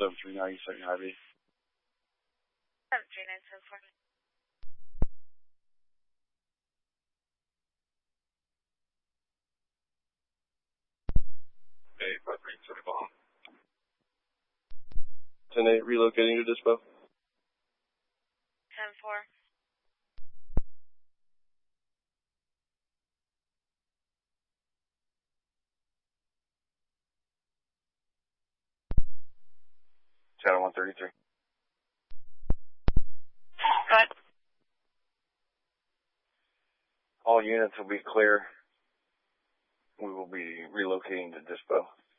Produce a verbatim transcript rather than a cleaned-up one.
seven three nine second High V. seven three nine seven four. eight five three seven bomb. ten eight relocating to dispo. ten four. Channel one thirty-three. Go ahead. All units will be clear. We will be relocating to dispo.